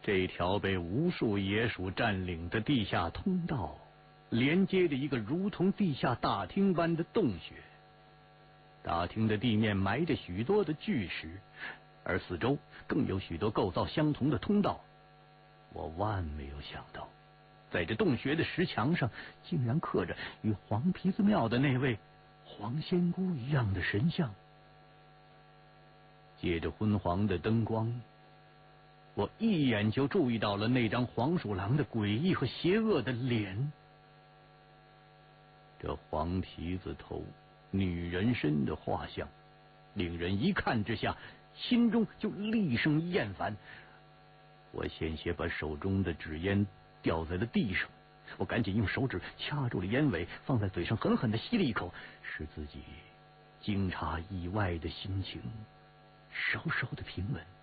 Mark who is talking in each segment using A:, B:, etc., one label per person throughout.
A: 这条被无数野鼠占领的地下通道，连接着一个如同地下大厅般的洞穴。大厅的地面埋着许多的巨石，而四周更有许多构造相同的通道。我万没有想到，在这洞穴的石墙上，竟然刻着与黄皮子庙的那位黄仙姑一样的神像。借着昏黄的灯光，我一眼就注意到了那张黄鼠狼的诡异和邪恶的脸。这黄皮子头、女人身的画像，令人一看之下心中就厉生厌烦。我险些把手中的纸烟掉在了地上，我赶紧用手指掐住了烟尾，放在嘴上狠狠地吸了一口，使自己惊诧意外的心情稍稍的平稳。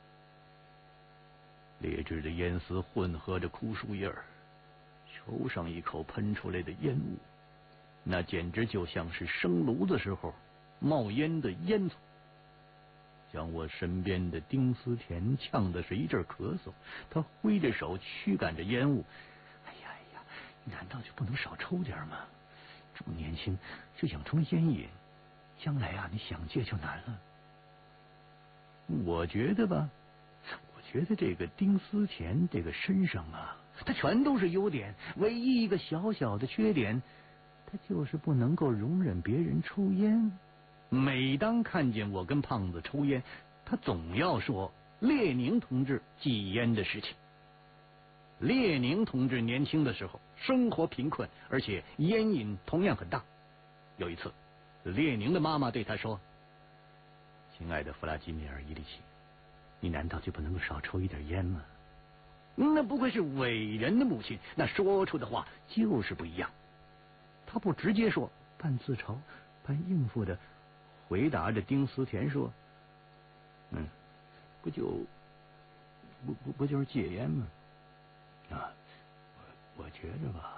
A: 劣质的烟丝混合着枯树叶儿，抽上一口喷出来的烟雾，那简直就像是生炉子时候冒烟的烟囱，将我身边的丁思甜呛的是一阵咳嗽。他挥着手驱赶着烟雾。哎呀，你难道就不能少抽点吗？这么年轻就养成了烟瘾，将来啊，你想戒就难了。我觉得这个丁思甜这个身上啊，他全都是优点，唯一一个小小的缺点，他就是不能够容忍别人抽烟。每当看见我跟胖子抽烟，他总要说列宁同志忌烟的事情。列宁同志年轻的时候生活贫困，而且烟瘾同样很大。有一次，列宁的妈妈对他说：“亲爱的弗拉基米尔·伊里奇，你难道就不能够少抽一点烟吗？”那不愧是伟人的母亲，那说出的话就是不一样。他不直接说，半自嘲半应付的回答着丁思甜说：“不就是戒烟吗？啊，我觉着吧，